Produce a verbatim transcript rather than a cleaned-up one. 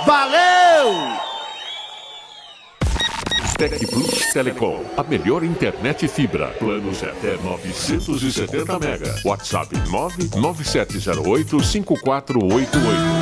Valeu! Tec Plus Telecom, a melhor internet fibra. Planos até novecentos e setenta mega. WhatsApp nove nove sete zero oito cinco quatro oito oito.